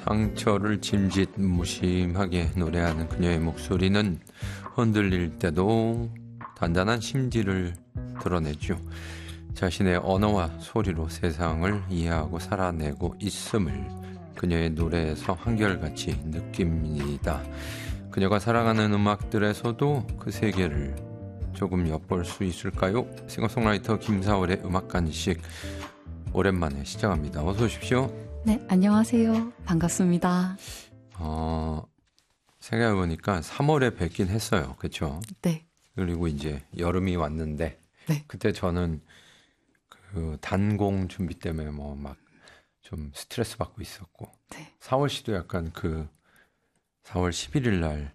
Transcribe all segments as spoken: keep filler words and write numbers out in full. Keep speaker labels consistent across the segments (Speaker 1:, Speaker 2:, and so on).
Speaker 1: 상처를 짐짓 무심하게 노래하는 그녀의 목소리는 흔들릴 때도 단단한 심지를 드러내죠. 자신의 언어와 소리로 세상을 이해하고 살아내고 있음을 그녀의 노래에서 한결같이 느낍니다. 그녀가 사랑하는 음악들에서도 그 세계를 조금 엿볼 수 있을까요? 싱어송라이터 김사월의 음악 간식 오랜만에 시작합니다. 어서 오십시오.
Speaker 2: 네, 안녕하세요. 반갑습니다.
Speaker 1: 어, 생각해보니까 삼월에 뵙긴 했어요. 그렇죠?
Speaker 2: 네.
Speaker 1: 그리고 이제 여름이 왔는데
Speaker 2: 네.
Speaker 1: 그때 저는 그 단공 준비 때문에 뭐 막 좀 스트레스 받고 있었고
Speaker 2: 네.
Speaker 1: 사월 씨도 약간 그 사월 십일일 날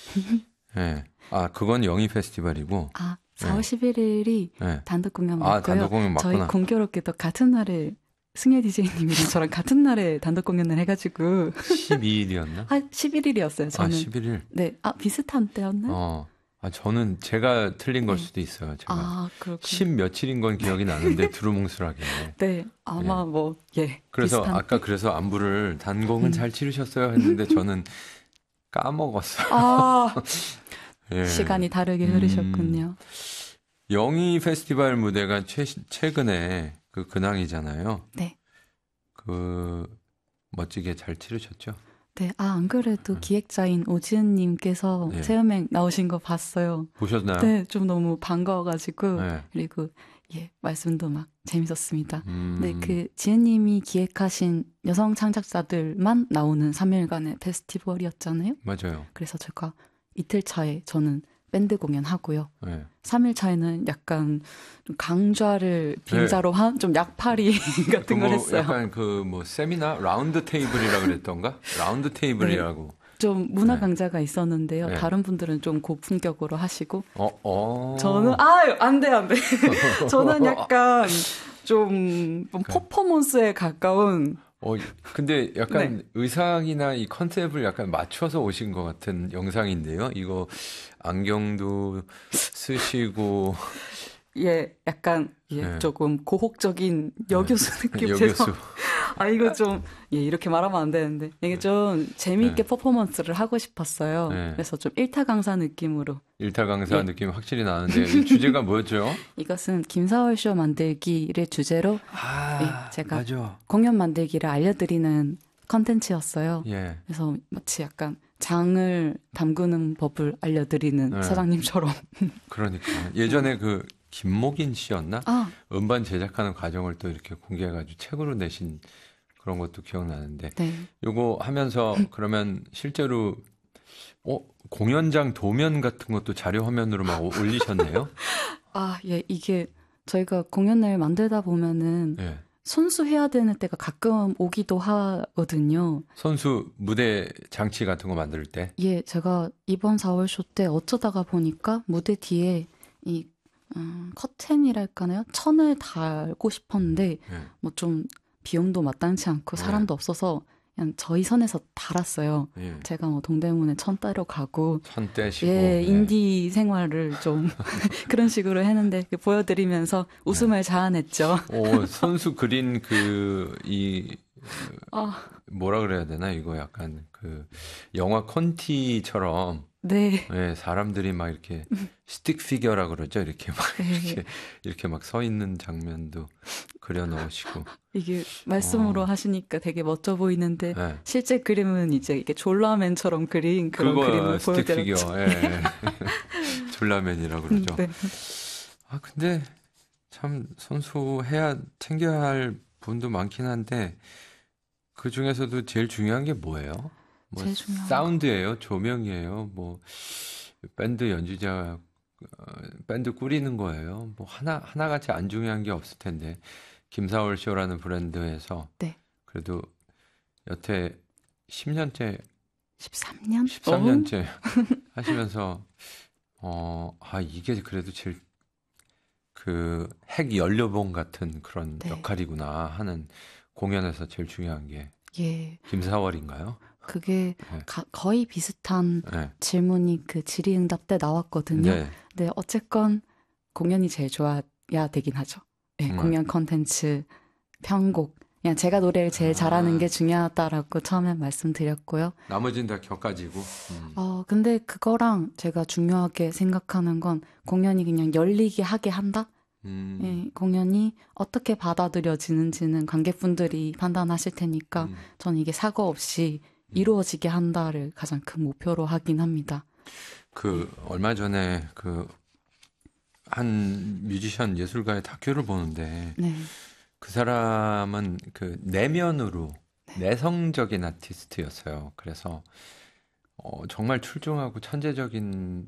Speaker 1: 네. 아 그건 영희 페스티벌이고
Speaker 2: 아 사월
Speaker 1: 네.
Speaker 2: 십일일이
Speaker 1: 네.
Speaker 2: 단독 공연 맞고요.
Speaker 1: 아 단독 공연 맞구나.
Speaker 2: 저희 공교롭게도 같은 날에 승혜 디제이님이랑 저랑 같은 날에 단독 공연을 해가지고
Speaker 1: 십이일이었나?
Speaker 2: 아 십일일이었어요. 저는.
Speaker 1: 아 십일일.
Speaker 2: 네. 아 비슷한 때였나?
Speaker 1: 어. 아 저는 제가 틀린 걸
Speaker 2: 네.
Speaker 1: 수도 있어요. 제가
Speaker 2: 아 그렇군요.
Speaker 1: 십 며칠인 건 기억이 나는데 두루뭉술하게.
Speaker 2: 네. 아마
Speaker 1: 예.
Speaker 2: 뭐 예.
Speaker 1: 그래서
Speaker 2: 비슷한
Speaker 1: 아까
Speaker 2: 때?
Speaker 1: 그래서 안부를 단공은
Speaker 2: 음.
Speaker 1: 잘 치르셨어요 했는데 저는 까먹었어요.
Speaker 2: 아
Speaker 1: 예.
Speaker 2: 시간이 다르게
Speaker 1: 음.
Speaker 2: 흐르셨군요.
Speaker 1: 영희 페스티벌 무대가 최, 최근에 그 근황이잖아요.
Speaker 2: 네.
Speaker 1: 그 멋지게 잘 치르셨죠?
Speaker 2: 네, 아, 안 그래도
Speaker 1: 네.
Speaker 2: 기획자인 오지은님께서
Speaker 1: 네.
Speaker 2: 체험행 나오신 거 봤어요.
Speaker 1: 보셨나요?
Speaker 2: 네, 좀 너무 반가워가지고,
Speaker 1: 네.
Speaker 2: 그리고, 예, 말씀도 막 재밌었습니다.
Speaker 1: 음.
Speaker 2: 네, 그, 지은님이 기획하신 여성 창작자들만 나오는 삼 일간의 페스티벌이었잖아요.
Speaker 1: 맞아요.
Speaker 2: 그래서 제가 이틀 차에 저는 밴드 공연하고요.
Speaker 1: 네.
Speaker 2: 삼 일 차에는 약간 좀 강좌를 빙자로
Speaker 1: 네.
Speaker 2: 한 좀 약팔이 같은 걸
Speaker 1: 뭐
Speaker 2: 했어요.
Speaker 1: 약간 그 뭐 세미나 라운드 테이블이라 그랬던가? 라운드 테이블이라고.
Speaker 2: 좀 문화
Speaker 1: 네.
Speaker 2: 강좌가 있었는데요.
Speaker 1: 네.
Speaker 2: 다른 분들은 좀 고품격으로 하시고
Speaker 1: 어, 어.
Speaker 2: 저는 아유 안 돼 안 돼. 저는 약간 좀, 좀 퍼포먼스에 가까운.
Speaker 1: 어, 근데 약간
Speaker 2: 네.
Speaker 1: 의상이나 이 컨셉을 약간 맞춰서 오신 것 같은 영상인데요. 이거 안경도 쓰시고.
Speaker 2: 예, 약간 예,
Speaker 1: 네.
Speaker 2: 조금 고혹적인 여교수
Speaker 1: 네.
Speaker 2: 느낌.
Speaker 1: 여교수.
Speaker 2: 죄송. 아 이거 좀 예, 이렇게 말하면 안 되는데 이게 좀 재미있게
Speaker 1: 네.
Speaker 2: 퍼포먼스를 하고 싶었어요.
Speaker 1: 네.
Speaker 2: 그래서 좀 일타 강사 느낌으로.
Speaker 1: 일타 강사
Speaker 2: 예.
Speaker 1: 느낌 확실히 나는데 이 주제가 뭐였죠?
Speaker 2: 이것은 김사월 쇼 만들기를 주제로
Speaker 1: 아,
Speaker 2: 예, 제가
Speaker 1: 맞아.
Speaker 2: 공연 만들기를 알려드리는 컨텐츠였어요.
Speaker 1: 예.
Speaker 2: 그래서 마치 약간 장을 담그는 법을 알려드리는
Speaker 1: 네.
Speaker 2: 사장님처럼.
Speaker 1: 그러니까 예전에 그 김목인 씨였나?
Speaker 2: 아,
Speaker 1: 음반 제작하는 과정을 또 이렇게 공개해가지고 책으로 내신 그런 것도 기억나는데
Speaker 2: 네.
Speaker 1: 요거 하면서 그러면 실제로 어 공연장 도면 같은 것도 자료 화면으로 막 올리셨네요?
Speaker 2: 아, 예, 이게 저희가 공연을 만들다 보면은
Speaker 1: 예.
Speaker 2: 손수해야 되는 때가 가끔 오기도 하거든요.
Speaker 1: 선수 무대 장치 같은 거 만들 때.
Speaker 2: 예, 제가 이번 사월 쇼 때 어쩌다가 보니까 무대 뒤에 이 음, 커튼이랄까나요? 천을 달고 싶었는데
Speaker 1: 예.
Speaker 2: 뭐 좀 비용도 마땅치 않고 사람도
Speaker 1: 네.
Speaker 2: 없어서 그냥 저희 선에서 달았어요.
Speaker 1: 예.
Speaker 2: 제가 뭐 동대문에 천 따러 가고
Speaker 1: 천 떼시고.
Speaker 2: 예,
Speaker 1: 예.
Speaker 2: 인디 생활을 좀 그런 식으로 했는데 보여드리면서 웃음을 자아냈죠.
Speaker 1: 오, 선수 그린 그 이
Speaker 2: 아,
Speaker 1: 뭐라 그래야 되나 이거 약간 그 영화 콘티처럼
Speaker 2: 네.
Speaker 1: 예, 사람들이 막 이렇게 스틱 피겨라 그러죠. 이렇게 막
Speaker 2: 네.
Speaker 1: 이렇게 이렇게 막 서 있는 장면도 그려 넣으시고.
Speaker 2: 이게 말씀으로
Speaker 1: 어.
Speaker 2: 하시니까 되게 멋져 보이는데
Speaker 1: 예.
Speaker 2: 실제 그림은 이제 이게 졸라맨처럼 그린 그런
Speaker 1: 그거
Speaker 2: 그림을
Speaker 1: 스틱 피겨.
Speaker 2: 보여드렸죠.
Speaker 1: 예. 예. 졸라맨이라 그러죠.
Speaker 2: 네.
Speaker 1: 아, 근데 참 선수해야 챙겨야 할 부분도 많긴 한데 그 중에서도 제일 중요한 게 뭐예요? 뭐
Speaker 2: 제일 중요한
Speaker 1: 사운드예요? 조명이에요? 뭐 밴드 연주자 어, 밴드 꾸리는 거예요? 뭐 하나 하나같이 안 중요한 게 없을 텐데 김사월 쇼라는 브랜드에서
Speaker 2: 네.
Speaker 1: 그래도 여태 십 년째
Speaker 2: 십삼 년?
Speaker 1: 십삼 년째 하시면서 어, 아 이게 그래도 제일 그 핵 연료봉 같은 그런
Speaker 2: 네.
Speaker 1: 역할이구나 하는 공연에서 제일 중요한 게
Speaker 2: 예.
Speaker 1: 김사월인가요?
Speaker 2: 그게
Speaker 1: 네.
Speaker 2: 가, 거의 비슷한
Speaker 1: 네.
Speaker 2: 질문이 그 질의응답 때 나왔거든요.
Speaker 1: 네.
Speaker 2: 네, 어쨌건 공연이 제일 좋아야 되긴 하죠. 네,
Speaker 1: 음.
Speaker 2: 공연 컨텐츠, 편곡, 그냥 제가 노래를 제일 잘하는
Speaker 1: 아.
Speaker 2: 게 중요하다라고 처음에 말씀드렸고요.
Speaker 1: 나머지는 다 격가지고. 음.
Speaker 2: 어, 근데 그거랑 제가 중요하게 생각하는 건 공연이 그냥 열리게 하게 한다?
Speaker 1: 음.
Speaker 2: 예, 공연이 어떻게 받아들여지는지는 관객분들이 판단하실 테니까
Speaker 1: 음.
Speaker 2: 저는 이게 사고 없이 이루어지게 한다를 가장 큰 목표로 하긴 합니다.
Speaker 1: 그 얼마 전에 그 한 뮤지션 예술가의 다큐를 보는데
Speaker 2: 네.
Speaker 1: 그 사람은 그 내면으로 내성적인 아티스트였어요. 그래서 어, 정말 출중하고 천재적인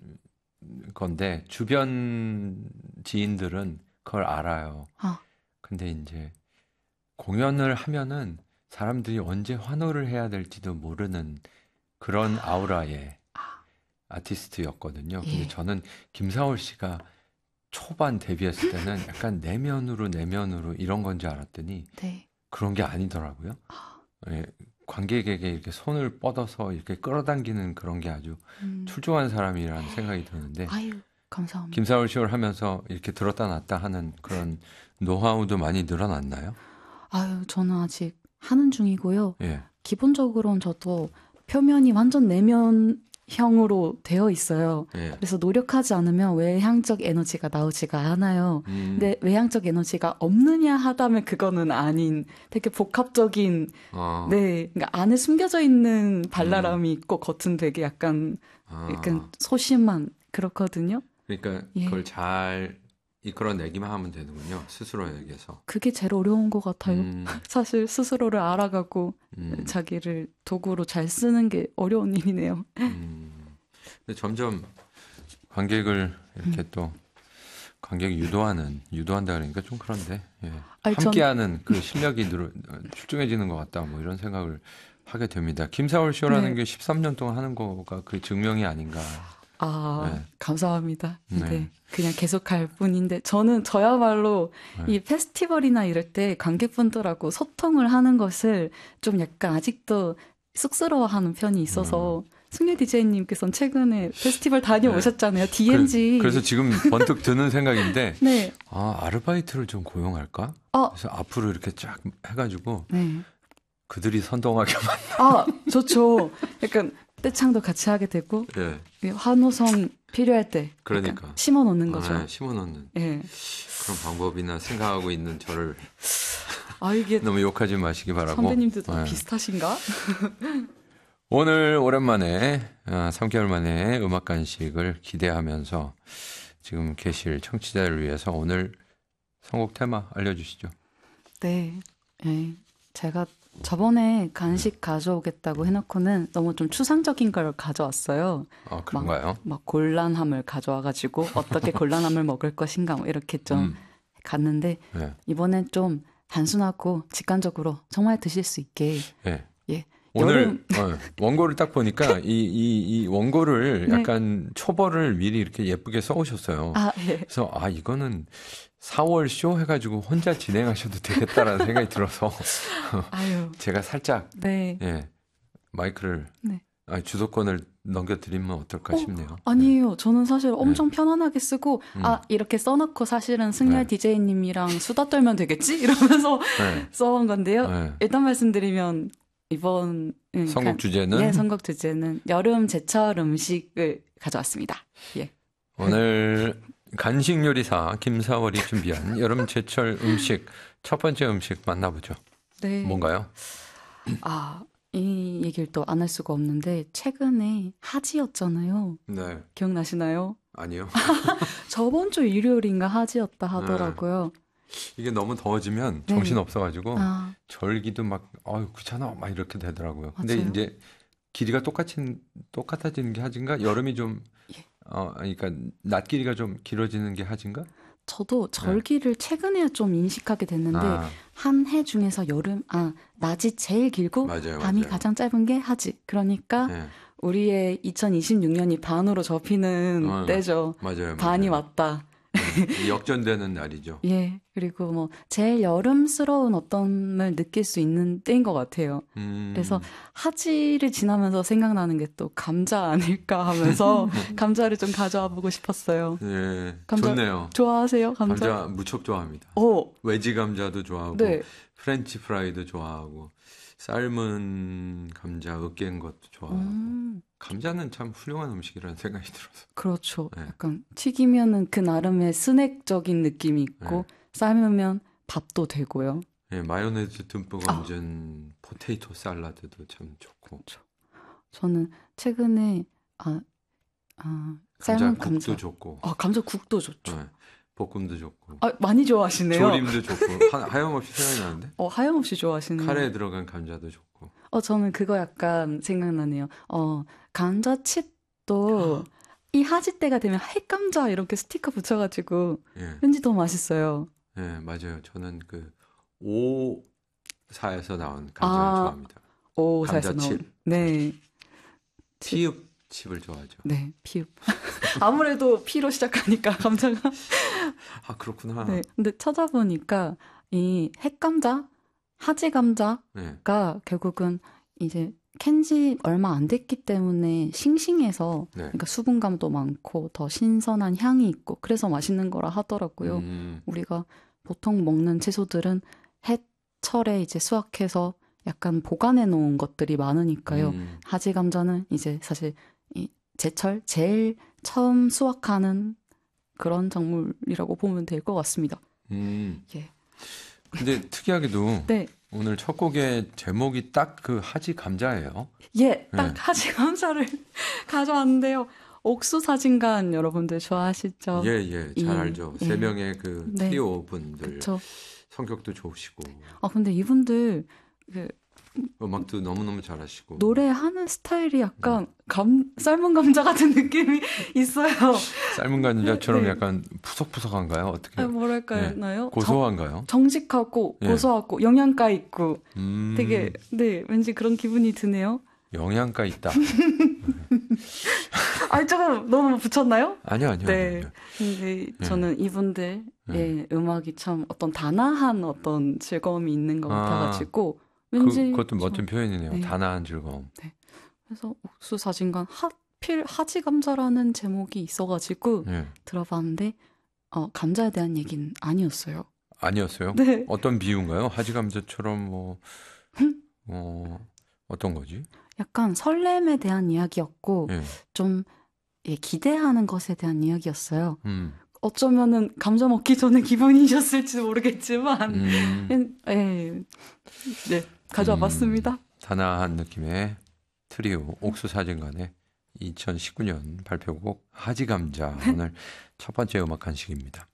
Speaker 1: 건데 주변 지인들은 그걸 알아요.
Speaker 2: 아,
Speaker 1: 근데 이제 공연을 하면은 사람들이 언제 환호를 해야 될지도 모르는 그런 아우라의 아티스트였거든요. 근데
Speaker 2: 예.
Speaker 1: 저는 김사월 씨가 초반 데뷔했을 때는 약간 내면으로 내면으로 이런 건 줄 알았더니
Speaker 2: 네.
Speaker 1: 그런 게 아니더라고요. 예, 관객에게 이렇게 손을 뻗어서 이렇게 끌어당기는 그런 게 아주
Speaker 2: 음,
Speaker 1: 출중한 사람이라는 생각이 드는데
Speaker 2: 아유, 감사합니다.
Speaker 1: 김사월 쇼를 하면서 이렇게 들었다 놨다 하는 그런 노하우도 많이 늘어났나요?
Speaker 2: 아유, 저는 아직 하는 중이고요.
Speaker 1: 예.
Speaker 2: 기본적으로는 저도 표면이 완전 내면형으로 되어 있어요.
Speaker 1: 예.
Speaker 2: 그래서 노력하지 않으면 외향적 에너지가 나오지가 않아요.
Speaker 1: 음,
Speaker 2: 근데 외향적 에너지가 없느냐 하다면 그거는 아닌 되게 복합적인,
Speaker 1: 어,
Speaker 2: 네, 그러니까 안에 숨겨져 있는 발랄함이 있고 겉은 되게 약간,
Speaker 1: 아,
Speaker 2: 약간 소심한 그렇거든요.
Speaker 1: 그러니까
Speaker 2: 예.
Speaker 1: 그걸 잘 이끌어내기만 하면 되는군요. 스스로에게서.
Speaker 2: 그게 제일 어려운 것 같아요.
Speaker 1: 음,
Speaker 2: 사실 스스로를 알아가고
Speaker 1: 음,
Speaker 2: 자기를 도구로 잘 쓰는 게 어려운 일이네요.
Speaker 1: 음. 근데 점점 관객을 이렇게
Speaker 2: 음.
Speaker 1: 또 관객 유도하는 유도한다 그러니까 좀 그런데 예.
Speaker 2: 아니, 전-
Speaker 1: 함께하는 그 실력이 늘 출중해지는 것 같다 뭐 이런 생각을 하게 됩니다. 김사월 쇼라는
Speaker 2: 네.
Speaker 1: 게 십삼 년 동안 하는 거가 그 증명이 아닌가.
Speaker 2: 아,
Speaker 1: 네.
Speaker 2: 감사합니다.
Speaker 1: 네.
Speaker 2: 네. 그냥 계속 갈 뿐인데, 저는 저야말로
Speaker 1: 네.
Speaker 2: 이 페스티벌이나 이럴 때 관객분들하고 소통을 하는 것을 좀 약간 아직도 쑥스러워하는 편이 있어서,
Speaker 1: 음.
Speaker 2: 승려 디제이님께서는 최근에 페스티벌 다녀오셨잖아요.
Speaker 1: 그,
Speaker 2: 디엠지.
Speaker 1: 그래서 지금 번뜩 드는 생각인데
Speaker 2: 네.
Speaker 1: 아 아르바이트를 좀 고용할까?
Speaker 2: 아,
Speaker 1: 그래서 앞으로 이렇게 쫙 해가지고
Speaker 2: 네.
Speaker 1: 그들이 선동하게
Speaker 2: 아, 좋죠. 약간 떼창도 같이 하게 되고,
Speaker 1: 예.
Speaker 2: 환호성 필요할 때
Speaker 1: 그러니까.
Speaker 2: 약간 심어 놓는 거죠.
Speaker 1: 아, 심어놓는
Speaker 2: 예.
Speaker 1: 그런 방법이나 생각하고 있는 저를
Speaker 2: 아, 이게
Speaker 1: 너무 욕하지 마시기 바라고.
Speaker 2: 선배님들도
Speaker 1: 예.
Speaker 2: 비슷하신가?
Speaker 1: 오늘 오랜만에 아, 삼 개월 만에 음악 간식을 기대하면서 지금 계실 청취자를 위해서 오늘 선곡 테마 알려주시죠.
Speaker 2: 네. 예. 제가 저번에 간식 가져오겠다고 해놓고는 너무 좀 추상적인 걸 가져왔어요.
Speaker 1: 아 그런가요?
Speaker 2: 막 곤란함을 가져와가지고 어떻게 곤란함을 먹을 것인가 뭐 이렇게 좀
Speaker 1: 음,
Speaker 2: 갔는데
Speaker 1: 예,
Speaker 2: 이번엔 좀 단순하고 직관적으로 정말 드실 수 있게
Speaker 1: 예.
Speaker 2: 예.
Speaker 1: 오늘 어, 원고를 딱 보니까 이, 이, 이 원고를
Speaker 2: 네.
Speaker 1: 약간 초벌을 미리 이렇게 예쁘게 써오셨어요.
Speaker 2: 아, 예.
Speaker 1: 그래서 아 이거는 사월 쇼 해가지고 혼자 진행하셔도 되겠다라는 생각이 들어서
Speaker 2: 아유.
Speaker 1: 제가 살짝
Speaker 2: 네.
Speaker 1: 예 마이크를
Speaker 2: 네.
Speaker 1: 아, 주도권을 넘겨드리면 어떨까
Speaker 2: 어,
Speaker 1: 싶네요.
Speaker 2: 아니에요. 저는 사실 엄청 편안하게 쓰고,
Speaker 1: 음.
Speaker 2: 아, 이렇게 써놓고 사실은 승열
Speaker 1: 네.
Speaker 2: 디제이님이랑 수다 떨면 되겠지? 이러면서
Speaker 1: 네.
Speaker 2: 써온 건데요.
Speaker 1: 네.
Speaker 2: 일단 말씀드리면, 이번, 음,
Speaker 1: 선곡
Speaker 2: 간-
Speaker 1: 주제는
Speaker 2: 네, 선곡 주제는 여름 제철 음식을 가져왔습니다. 예.
Speaker 1: 오늘 간식 요리사 김사월이 준비한 여름 제철 음식 첫 번째 음식 만나보죠.
Speaker 2: 네.
Speaker 1: 뭔가요?
Speaker 2: 아, 이 얘기를 또 안 할 수가 없는데, 최근에 하지였잖아요.
Speaker 1: 네.
Speaker 2: 기억나시나요?
Speaker 1: 아니요.
Speaker 2: 저번 주 일요일인가 하지였다 하더라고요.
Speaker 1: 이게 너무 더워지면
Speaker 2: 네.
Speaker 1: 정신 없어가지고
Speaker 2: 아,
Speaker 1: 절기도 막 아유 귀찮아 막 이렇게 되더라고요. 근데
Speaker 2: 맞아요.
Speaker 1: 이제 길이가 똑같은 똑같아지는 게 하진가? 여름이 좀
Speaker 2: 예.
Speaker 1: 어, 그러니까 낮 길이가 좀 길어지는 게 하진가?
Speaker 2: 저도 절기를 최근에 좀 인식하게 됐는데
Speaker 1: 네. 아,
Speaker 2: 한 해 중에서 여름 아 낮이 제일 길고
Speaker 1: 맞아요,
Speaker 2: 밤이
Speaker 1: 맞아요.
Speaker 2: 가장 짧은 게 하지. 그러니까
Speaker 1: 네.
Speaker 2: 우리의 이천이십육 년이 반으로 접히는
Speaker 1: 어,
Speaker 2: 때죠.
Speaker 1: 맞아요,
Speaker 2: 반이
Speaker 1: 맞아요.
Speaker 2: 왔다.
Speaker 1: 네. 역전되는 날이죠.
Speaker 2: 예. 그리고 뭐 제일 여름스러운 어떤을 느낄 수 있는 때인 것 같아요.
Speaker 1: 음,
Speaker 2: 그래서 하지를 지나면서 생각나는 게 또 감자 아닐까 하면서 감자를 좀 가져와 보고 싶었어요.
Speaker 1: 예,
Speaker 2: 감자-
Speaker 1: 좋네요.
Speaker 2: 좋아하세요? 감자?
Speaker 1: 감자 무척 좋아합니다.
Speaker 2: 오,
Speaker 1: 외지 감자도 좋아하고
Speaker 2: 네.
Speaker 1: 프렌치 프라이도 좋아하고 삶은 감자 으깬 것도 좋아하고
Speaker 2: 음,
Speaker 1: 감자는 참 훌륭한 음식이라는 생각이 들어서.
Speaker 2: 그렇죠.
Speaker 1: 네.
Speaker 2: 약간 튀기면은 그 나름의 스낵적인 느낌이 있고
Speaker 1: 네.
Speaker 2: 삶으면 밥도 되고요.
Speaker 1: 예, 마요네즈 듬뿍
Speaker 2: 아,
Speaker 1: 얹은 포테이토 샐러드도 참 좋고
Speaker 2: 그렇죠. 저는 최근에 아, 아, 삶은
Speaker 1: 감자국도
Speaker 2: 감자.
Speaker 1: 좋고
Speaker 2: 아, 감자국도 좋죠.
Speaker 1: 예, 볶음도 좋고
Speaker 2: 아, 많이 좋아하시네요.
Speaker 1: 조림도 좋고 하, 하염없이 생각이 나는데
Speaker 2: 어, 하염없이 좋아하시네요.
Speaker 1: 카레에 들어간 감자도 좋고
Speaker 2: 어, 저는 그거 약간 생각나네요. 어, 감자칩도 이 하지 때가 되면 핵감자 이렇게 스티커 붙여가지고
Speaker 1: 예,
Speaker 2: 왠지 더 맛있어요.
Speaker 1: 예, 맞아요. 저는 그 오사에서 나온 감자를
Speaker 2: 아,
Speaker 1: 좋아합니다.
Speaker 2: 오사에서 나온.
Speaker 1: 감자칩,
Speaker 2: 네. 칩.
Speaker 1: 피읍 칩을 좋아하죠.
Speaker 2: 네, 피읍. 아무래도 피로 시작하니까 감자가.
Speaker 1: 아, 그렇구나.
Speaker 2: 네. 근데 찾아보니까 이 핵감자, 하지 감자가
Speaker 1: 네,
Speaker 2: 결국은 이제 캔지 얼마 안 됐기 때문에 싱싱해서
Speaker 1: 네.
Speaker 2: 그러니까 수분감도 많고 더 신선한 향이 있고 그래서 맛있는 거라 하더라고요.
Speaker 1: 음,
Speaker 2: 우리가 보통 먹는 채소들은 해철에 이제 수확해서 약간 보관해 놓은 것들이 많으니까요.
Speaker 1: 음,
Speaker 2: 하지 감자는 이제 사실 이 제철 제일 처음 수확하는 그런 작물이라고 보면 될 것 같습니다.
Speaker 1: 음.
Speaker 2: 예.
Speaker 1: 근데 특이하게도
Speaker 2: 네.
Speaker 1: 오늘 첫 곡의 제목이 딱 그 하지 감자예요.
Speaker 2: 예, 딱
Speaker 1: 네.
Speaker 2: 하지 감자를 가져왔는데요. 옥수사진간 여러분들 좋아하시죠?
Speaker 1: 예, 예, 잘
Speaker 2: 이,
Speaker 1: 알죠.
Speaker 2: 예.
Speaker 1: 세 명의 그
Speaker 2: 네.
Speaker 1: 트리오 분들
Speaker 2: 그쵸.
Speaker 1: 성격도 좋으시고
Speaker 2: 아, 근데 이분들 그
Speaker 1: 음악도 너무너무 잘하시고
Speaker 2: 노래하는 스타일이 약간 감, 삶은 감자 같은 느낌이 있어요.
Speaker 1: 삶은 감자처럼
Speaker 2: 네.
Speaker 1: 약간 푸석푸석한가요? 어떻게?
Speaker 2: 아, 뭐랄까요?
Speaker 1: 예.
Speaker 2: 나요?
Speaker 1: 고소한가요?
Speaker 2: 정, 식하고
Speaker 1: 예.
Speaker 2: 고소하고 영양가 있고
Speaker 1: 음,
Speaker 2: 되게 네 왠지 그런 기분이 드네요.
Speaker 1: 영양가 있다.
Speaker 2: 아 조금 너무 붙였나요?
Speaker 1: 아니요, 아니요,
Speaker 2: 네.
Speaker 1: 아니요.
Speaker 2: 근데 저는 이분들의
Speaker 1: 네.
Speaker 2: 음악이 참 어떤 단아한 어떤 즐거움이 있는 것
Speaker 1: 아,
Speaker 2: 같아가지고
Speaker 1: 그,
Speaker 2: 왠지
Speaker 1: 그것도
Speaker 2: 저-
Speaker 1: 멋진 표현이네요.
Speaker 2: 네.
Speaker 1: 단아한 즐거움.
Speaker 2: 그래서 옥수사진간 하필 하지 감자라는 제목이 있어가지고
Speaker 1: 예.
Speaker 2: 들어봤는데 어, 감자에 대한 얘기는 아니었어요.
Speaker 1: 아니었어요?
Speaker 2: 네.
Speaker 1: 어떤 비유인가요? 하지 감자처럼 뭐, 어, 어떤 거지?
Speaker 2: 약간 설렘에 대한 이야기였고
Speaker 1: 예.
Speaker 2: 좀 예, 기대하는 것에 대한 이야기였어요.
Speaker 1: 음,
Speaker 2: 어쩌면은 감자 먹기 전에 기분이셨을지 모르겠지만
Speaker 1: 음,
Speaker 2: 예, 네, 가져와
Speaker 1: 음.
Speaker 2: 봤습니다.
Speaker 1: 단아한 느낌의 트리오 옥수사진간의 이천십구 년 발표곡 하지 감자 오늘 첫 번째 음악 간식입니다.